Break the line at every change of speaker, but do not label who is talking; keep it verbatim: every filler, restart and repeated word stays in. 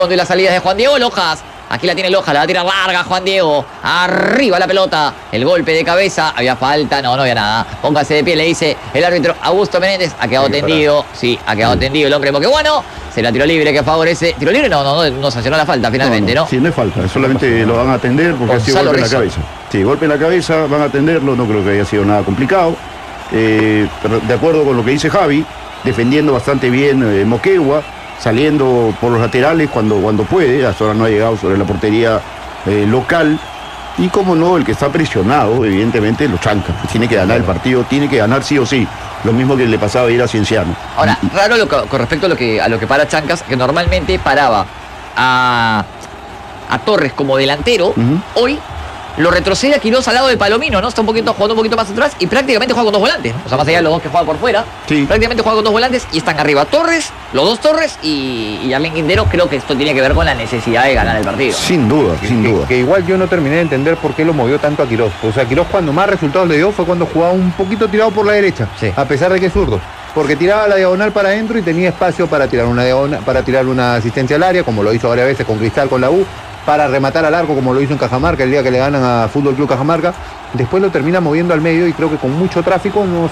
de las salidas de Juan Diego Lojas. Aquí la tiene Lojas, la va a tirar larga Juan Diego. Arriba la pelota. El golpe de cabeza. Había falta. No, no había nada. Póngase de pie, le dice el árbitro Augusto Menéndez. Ha quedado tendido. Sí, ha quedado tendido el hombre Moqueguano. Se la tiró libre que favorece. ¿Tiro libre? No, no, no, no sancionó la falta finalmente, ¿no?
¿no? Sí, no es falta. Solamente lo van a atender porque ha sido golpe en la cabeza. Sí, golpe en la cabeza, van a atenderlo. No creo que haya sido nada complicado. Eh, pero de acuerdo con lo que dice Javi, defendiendo bastante bien eh, Moquegua, saliendo por los laterales cuando, cuando puede. Hasta ahora no ha llegado sobre la portería eh, local. Y como no, el que está presionado, evidentemente, los Chancas. Tiene que ganar el partido, tiene que ganar sí o sí. Lo mismo que le pasaba a ir a Cienciano.
Ahora, raro lo que, con respecto a lo que, a lo que para Chancas, que normalmente paraba a, a Torres como delantero. Uh-huh. Hoy lo retrocede a Quirós al lado de Palomino, ¿no? Está un poquito, jugando un poquito más atrás y prácticamente juega con dos volantes, ¿no? O sea, más allá de los dos que juegan por fuera, sí. Prácticamente juega con dos volantes y están arriba Torres, los dos Torres y, y Arlen Quintero. Creo que esto tiene que ver con la necesidad de ganar el partido.
Sin duda,
que,
sin
que,
duda.
Que igual yo no terminé de entender por qué lo movió tanto a Quirós. O sea, Quirós cuando más resultados le dio fue cuando jugaba un poquito tirado por la derecha, sí. A pesar de que es zurdo. Porque tiraba la diagonal para adentro y tenía espacio para tirar una diagonal, para tirar una asistencia al área, como lo hizo varias veces con Cristal, con la U, para rematar al arco, como lo hizo en Cajamarca el día que le ganan a Fútbol Club Cajamarca. Después lo termina moviendo al medio y creo que con mucho tráfico no